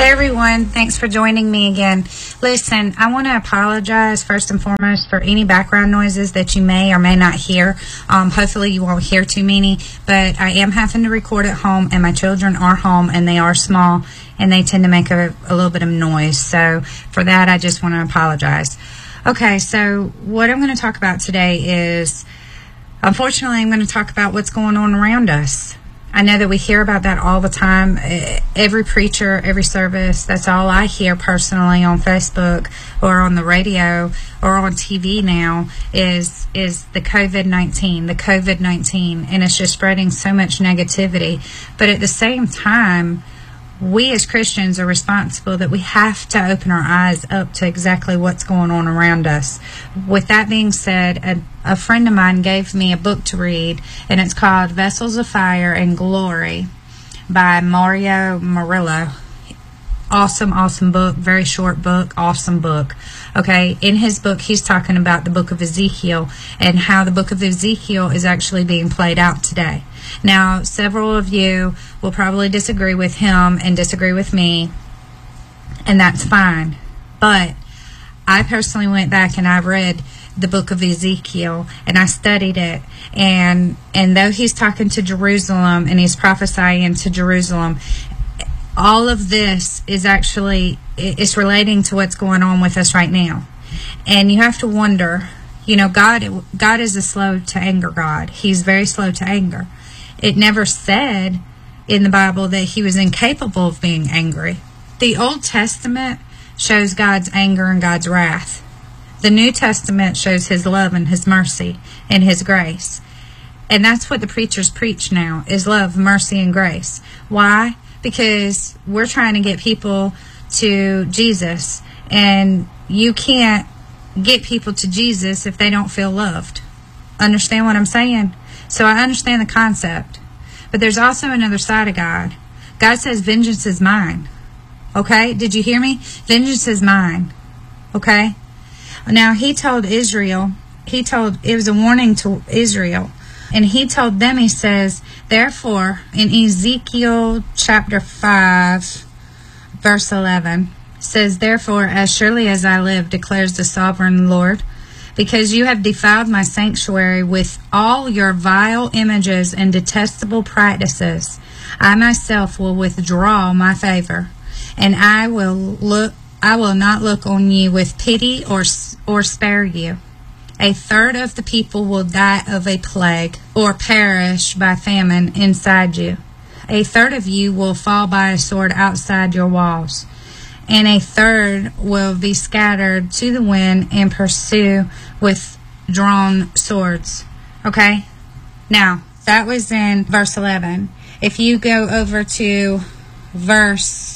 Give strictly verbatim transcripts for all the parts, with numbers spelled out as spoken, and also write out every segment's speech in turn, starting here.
Hey everyone, thanks for joining me again. Listen, I want to apologize first and foremost for any background noises that you may or may not hear. Um, hopefully you won't hear too many, but I am having to record at home, and my children are home, and they are small, and they tend to make a, a little bit of noise. So for that, I just want to apologize. Okay, so what I'm going to talk about today is, unfortunately, I'm going to talk about what's going on around us. I know that we hear about that all the time. Every preacher, every service, that's all I hear personally on Facebook or on the radio or on T V now is is the COVID nineteen, the COVID nineteen, and it's just spreading so much negativity. But at the same time, we as Christians are responsible that we have to open our eyes up to exactly what's going on around us. With that being said, a, a friend of mine gave me a book to read, and it's called Vessels of Fire and Glory by Mario Murillo. Awesome, awesome book, very short book, awesome book. Okay, in his book, he's talking about the book of Ezekiel and how the book of Ezekiel is actually being played out today. Now, several of you will probably disagree with him and disagree with me, and that's fine. But I personally went back and I read the book of Ezekiel, and I studied it. And and though he's talking to Jerusalem and he's prophesying to Jerusalem, all of this is actually, it's relating to what's going on with us right now. And you have to wonder, you know, God, God is a slow to anger God. He's very slow to anger. It never said in the Bible that he was incapable of being angry. The Old Testament shows God's anger and God's wrath. The New Testament shows his love and his mercy and his grace. And that's what the preachers preach now, is love, mercy, and grace. Why? Because we're trying to get people to Jesus, and you can't get people to Jesus if they don't feel loved. Understand what I'm saying? So I understand the concept. But there's also another side of God. God says, vengeance is mine. Okay? Did you hear me? Vengeance is mine. Okay? Now, he told Israel, he told, it was a warning to Israel. And he told them, he says, therefore, in Ezekiel chapter five, verse eleven, says, therefore, as surely as I live, declares the sovereign Lord, because you have defiled my sanctuary with all your vile images and detestable practices, I myself will withdraw my favor, and I will look. I will not look on you with pity or or spare you. A third of the people will die of a plague or perish by famine inside you. A third of you will fall by a sword outside your walls, and a third will be scattered to the wind and pursue with drawn swords. Okay? Now, that was in verse eleven. If you go over to verse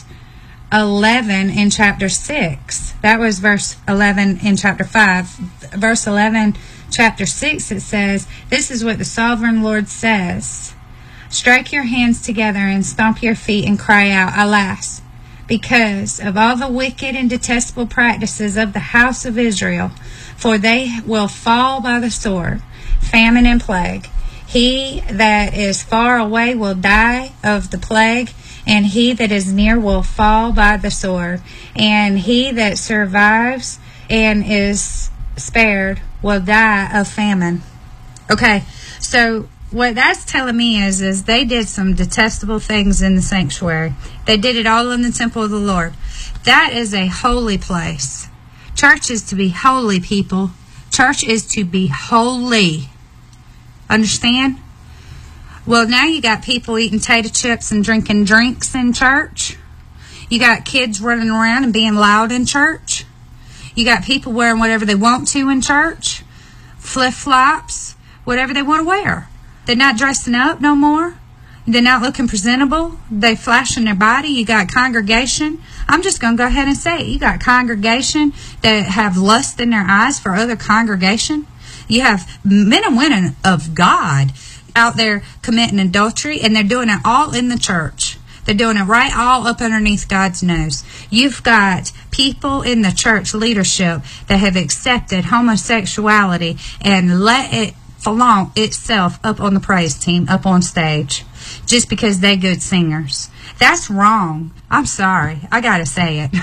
eleven in chapter six, that was verse eleven in chapter five. Verse eleven, chapter six, it says, this is what the sovereign Lord says. Strike your hands together and stomp your feet and cry out, alas, because of all the wicked and detestable practices of the house of Israel, for they will fall by the sword, famine, and plague. He that is far away will die of the plague, and he that is near will fall by the sword, and he that survives and is spared will die of famine. Okay, so what that's telling me is, is they did some detestable things in the sanctuary. They did it all in the temple of the Lord. That is a holy place. Church is to be holy, people. Church is to be holy. Understand? Well, now you got people eating tater chips and drinking drinks in church. You got kids running around and being loud in church. You got people wearing whatever they want to in church. Flip-flops, whatever they want to wear. They're not dressing up no more. They're not looking presentable. They flashing their body. You got congregation. I'm just going to go ahead and say it. You got congregation that have lust in their eyes for other congregation. You have men and women of God out there committing adultery, and they're doing it all in the church. They're doing it right all up underneath God's nose. You've got people in the church leadership that have accepted homosexuality and let it flaunt itself up on the praise team, up on stage, just because they good singers. That's wrong. I'm sorry. I gotta say it.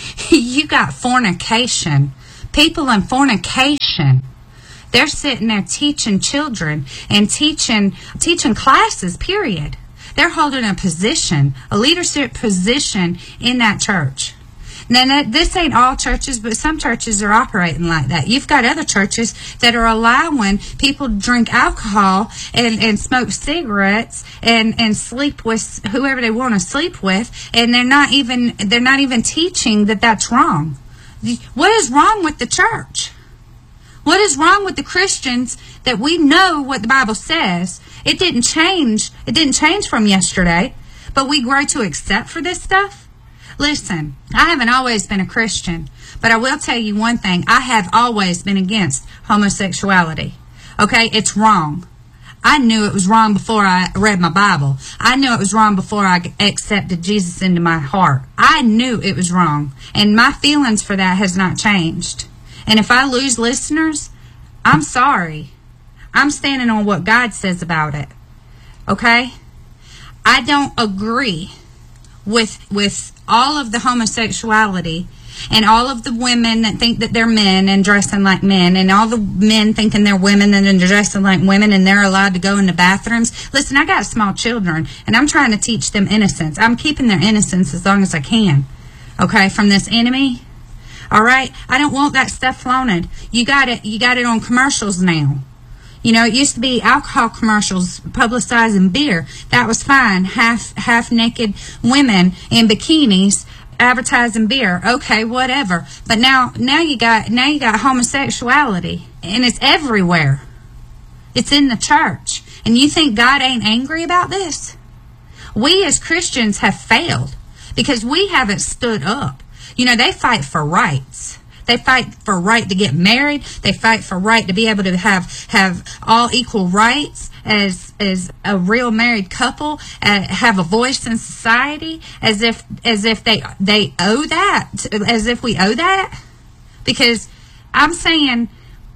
You got fornication. People in fornication. They're sitting there teaching children and teaching teaching classes, period. They're holding a position, a leadership position in that church. Now, this ain't all churches, but some churches are operating like that. You've got other churches that are allowing people to drink alcohol and, and smoke cigarettes and, and sleep with whoever they want to sleep with, and they're not even they're not even teaching that that's wrong. What is wrong with the church? What is wrong with the Christians that we know what the Bible says? It didn't change. It didn't change from yesterday, but we grow to accept for this stuff. Listen, I haven't always been a Christian, but I will tell you one thing. I have always been against homosexuality. Okay? It's wrong. I knew it was wrong before I read my Bible. I knew it was wrong before I accepted Jesus into my heart. I knew it was wrong, and my feelings for that has not changed. And if I lose listeners, I'm sorry. I'm standing on what God says about it. Okay? I don't agree with with all of the homosexuality and all of the women that think that they're men and dressing like men, and all the men thinking they're women and they're dressing like women and they're allowed to go in the bathrooms. Listen, I got small children and I'm trying to teach them innocence. I'm keeping their innocence as long as I can. Okay? From this enemy. All right? I don't want that stuff flaunted. You got it, you got it on commercials now. You know, it used to be alcohol commercials publicizing beer. That was fine. Half half naked women in bikinis advertising beer. Okay, whatever. But now now you got now you got homosexuality, and it's everywhere. It's in the church. And you think God ain't angry about this? We as Christians have failed because we haven't stood up. You know, they fight for rights. They fight for right to get married. They fight for right to be able to have have all equal rights as as a real married couple, uh, have a voice in society, as if as if they they owe that, as if we owe that. Because I'm saying,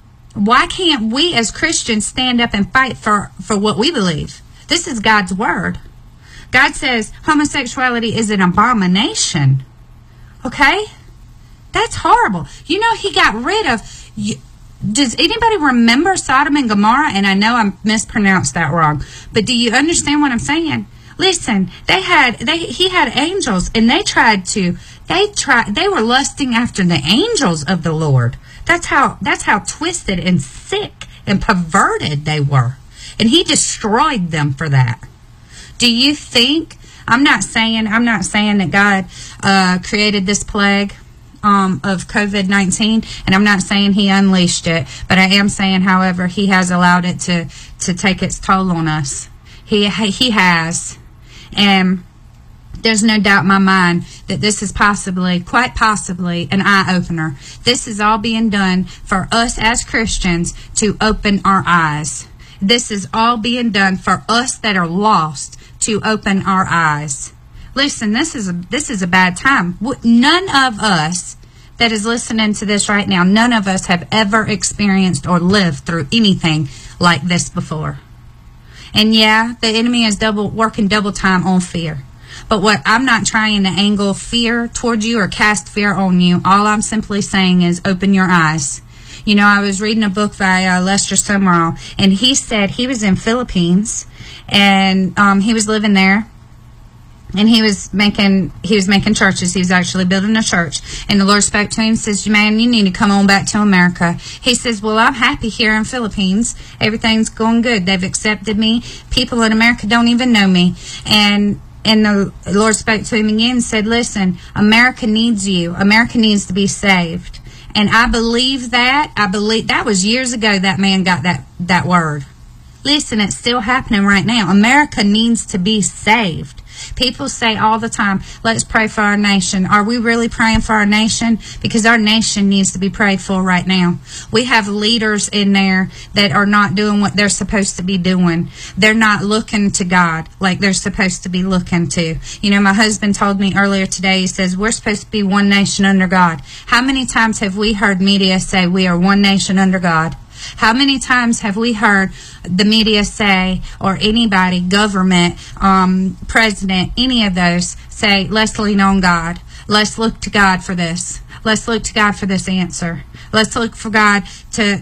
why can't we as Christians stand up and fight for, for what we believe? This is God's word. God says homosexuality is an abomination. Okay? That's horrible. You know, he got rid of... You, does anybody remember Sodom and Gomorrah? And I know I mispronounced that wrong, but do you understand what I'm saying? Listen, they had they he had angels, and they tried to they tried they were lusting after the angels of the Lord. That's how that's how twisted and sick and perverted they were, and he destroyed them for that. Do you think? I'm not saying I'm not saying that God uh, created this plague Um, of COVID nineteen, and I'm not saying he unleashed it, but I am saying, however, he has allowed it to, to take its toll on us. He he has, and there's no doubt in my mind that this is possibly, quite possibly, an eye-opener. This is all being done for us as Christians to open our eyes. This is all being done for us that are lost to open our eyes. Listen, this is a, this is a bad time. None of us that is listening to this right now, none of us have ever experienced or lived through anything like this before. And yeah, the enemy is double working double time on fear. But what I'm not trying to angle fear towards you or cast fear on you. All I'm simply saying is open your eyes. You know, I was reading a book by uh, Lester Sumrall, and he said he was in Philippines, and um, he was living there. And he was making he was making churches. He was actually building a church. And the Lord spoke to him and says, man, you need to come on back to America. He says, well, I'm happy here in Philippines. Everything's going good. They've accepted me. People in America don't even know me. And and the Lord spoke to him again and said, listen, America needs you. America needs to be saved. And I believe that. I believe that was years ago that man got that, that word. Listen, it's still happening right now. America needs to be saved. People say all the time, let's pray for our nation. Are we really praying for our nation? Because our nation needs to be prayed for right now. We have leaders in there that are not doing what they're supposed to be doing. They're not looking to God like they're supposed to be looking to. You know, my husband told me earlier today, he says, we're supposed to be one nation under God. How many times have we heard media say we are one nation under God? How many times have we heard the media say, or anybody, government, um, president, any of those say, let's lean on God. Let's look to God for this. Let's look to God for this answer. Let's look for God to,